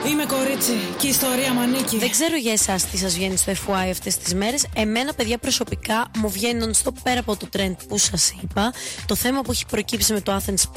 Είμαι κορίτσι και η ιστορία μ' ανήκει. Δεν ξέρω για εσάς τι σας βγαίνει στο FY αυτές τις μέρες. Εμένα, παιδιά, προσωπικά μου βγαίνει non-stop, πέρα από το trend που σας είπα, το θέμα που έχει προκύψει με το Athens